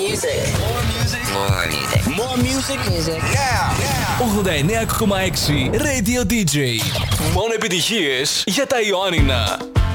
music. More music. More music. More music. Music. Yeah. 89,6 Radio DJ. Μόνο επιτυχίες για τα Ιωάννινα.